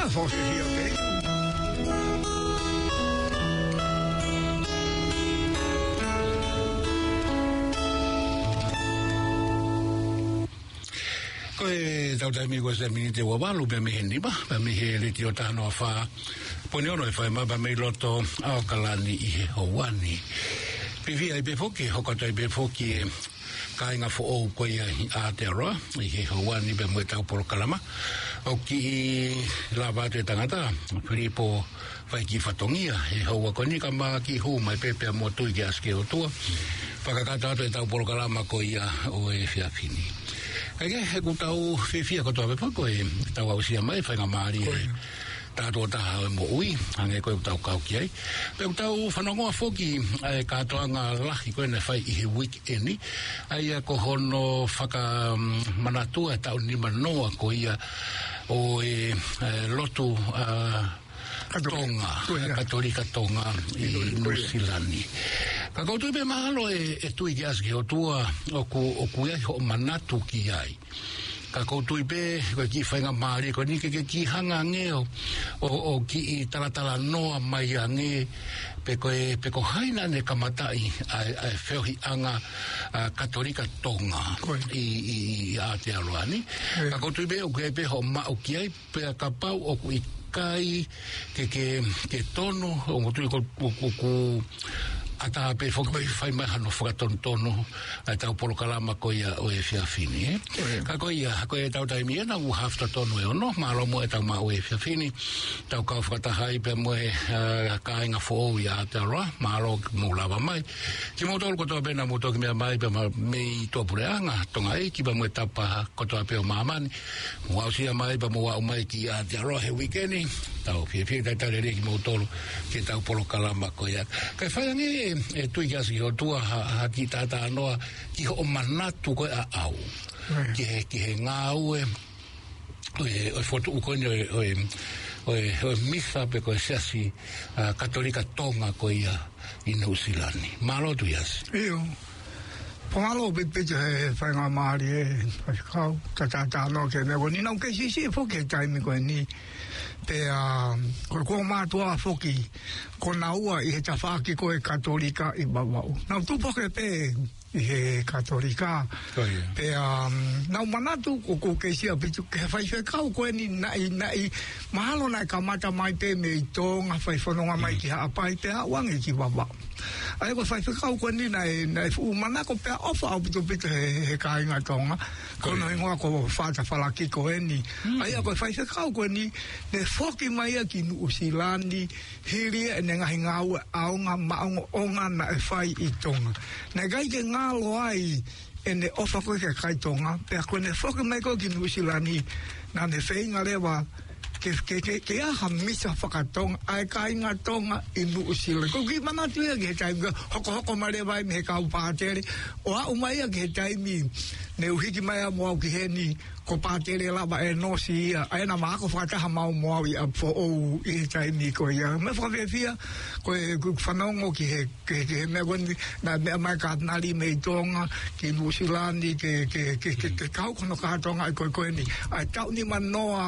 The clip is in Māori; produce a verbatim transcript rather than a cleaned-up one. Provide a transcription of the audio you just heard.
for fifia okay. Koe tau tai mi koe se minite wa walu pe me hendi ba, pe me he riti o tāno a wha. Pone ono e whai ma pa me loto ao kalani i he hauani. Pe via i pe foki, hokota i pe foki e kai ngā fo ou koe i Aotearoa, i he hauani pe mwe tau poro kalama. O ki i lava te tangata, Filipo whai ki whatongia, he haua koni ka maa ki hu mai pepe a mua tui ki aske o tua. Whakakata ato e tau poro kalama ko ia o e whiawhini. Kaya he ku tau whiwhia kotoa pepa koe tau au sia mai whainga maari e tātua taha e mo ui, hange koe tau kau ki ai. Pe tau whanongoa whoki e katoa ngā lahi koe ne whai i he weekendi, ai a ko hono whaka manatua e tau nima noa ko ia o e lotu Tonga, Katolika Tonga i Nusilani. Ka koutu pe mahalo e, e tui ki aske o tua o ku, o ku iai ho manatu ki ai. Ka koutu pe koe ki whainga maari ko ni ke ke ki hanga ngeo o, o ki i taratala noa mai a nge pe koe pe ko haina ne kamatai a, a wheohi anga a Katolika Tonga i, i, i Aotearoa ni. Ka koutu pe o kue pe ho ma o ki ai pe a kapau o ku i kai ke ke ke tono o motu ko ko ko ata pe fo ko fai mai hano fo ton tono ata polo kalama ko ia o e fia fini eh ka ko ia ko e tau tai mi na u hafta tono e no malo mo e tau ma o e fia fini tau ka fo ta hai pe mo e ka inga fo ia ta ro malo mo lava mai ki mo tol ko to be na mo to ki me mai pe me to pureanga tonga e ki ba mo tapa ko to pe o mamani mo au sia mai pe mo wa mai ki a te ro he weekendi tau fia fia ta ta le ki mo tolo ki tau polo kalama ko ia ka fai ngi e tui kasi o tua ha, ha ki tata anoa ki ho manatu koe a au ki he, ki he ngā ue o e fotu ukoni o e o e, o e, o e misa pe koe siasi uh, Katolika Tonga koe ia i Nusilani malo tu yasi iyo Pongalo pe pe he whainga maari e whaikau tatata anoa ke mea ko ni nau ke sisi e whoke taimi koe ni pe a ko ko matua foki ko naua i he tawhaki ko e Katolika i Bawau. Nau tupoke pe i he Katolika pe a nau manatu ko ko ke sia pitu ke whai whekau ko e ni nai nai mahalo nai ka mata mai pe me i tonga whai whanonga mai ki haapai pe a wangi ki Bawau. Ai ko whai whekau ko ni nai nai fu manako pe a ofa au pitu pitu he, he ka inga tonga ko no ingoa ko whata whalaki ko e ni ai ko whai whekau ko ni ne foki mai ki Nusilani hiri e ne ngahi ngau aonga maongo onga na e whai i tonga ne gai ke ngalo ai e ne ofa koe ke kai tonga pe a koe ne foki mai ko ki Nusilani na ne whainga lewa ke ke ke ke aha misa whakatonga ai kai ngā tonga i Nusilani ko ki manatu ia ke taimi hoko hoko mare vai me kau pātere o a umai ia ke taimi ne uhiki mai a moau ki heni ko pātere lava e nosi ia ai na mako whataha mau moau i a fo ou i he taimi ko ia me whawewhia ko e whanongo ki he ke he mea wani na mea mai kātanari me i tonga ki Nusilani ke ke ke ke kau kono kātonga i koe koe ni ai tau ni manoa